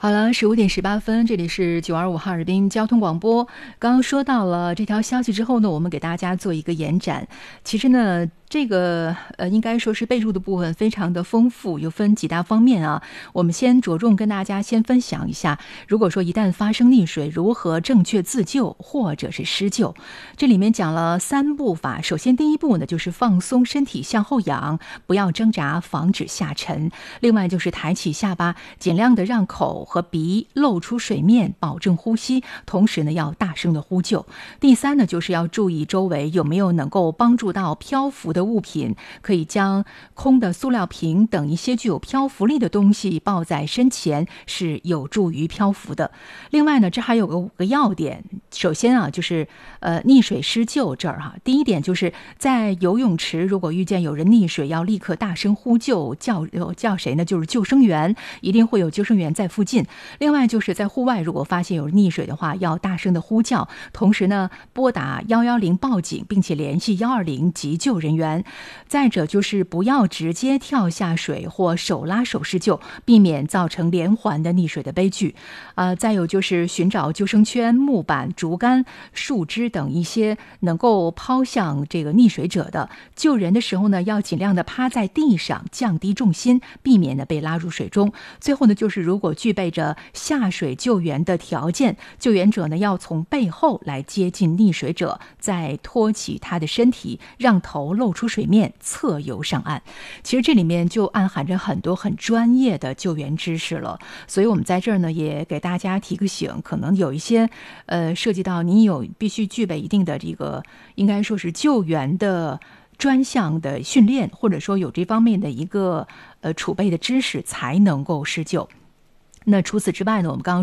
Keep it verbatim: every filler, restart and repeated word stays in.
好了，十五点十八分，这里是九二五哈尔滨交通广播。刚刚说到了这条消息之后呢，我们给大家做一个延展。其实呢，这个呃，应该说是备注的部分非常的丰富，有分几大方面啊。我们先着重跟大家先分享一下，如果说一旦发生溺水，如何正确自救或者是施救。这里面讲了三步法，首先第一步呢，就是放松身体向后仰，不要挣扎，防止下沉。另外就是抬起下巴，尽量的让口和鼻露出水面，保证呼吸，同时呢要大声的呼救。第三呢，就是要注意周围有没有能够帮助到漂浮的物品，可以将空的塑料瓶等一些具有漂浮力的东西抱在身前，是有助于漂浮的。另外呢，这还有个五个要点。首先啊，就是呃溺水施救这儿哈、啊，第一点就是在游泳池，如果遇见有人溺水，要立刻大声呼救，叫叫谁呢？就是救生员，一定会有救生员在附近。另外就是在户外，如果发现有溺水的话，要大声的呼叫，同时呢拨打一一零报警，并且联系一二零急救人员。再者就是不要直接跳下水或手拉手施救，避免造成连环的溺水的悲剧。呃，再有就是寻找救生圈、木板、竹竿、树枝等一些能够抛向这个溺水者的。救人的时候呢，要尽量的趴在地上，降低重心，避免呢被拉入水中。最后呢，就是如果具备着下水救援的条件，救援者呢要从背后来接近溺水者，再托起他的身体，让头露出水面，侧游上岸。其实这里面就暗含着很多很专业的救援知识了，所以我们在这儿呢也给大家提个醒，可能有一些呃涉及到你有必须具备一定的这个应该说是救援的专项的训练，或者说有这方面的一个呃储备的知识才能够施救。那除此之外呢，我们刚刚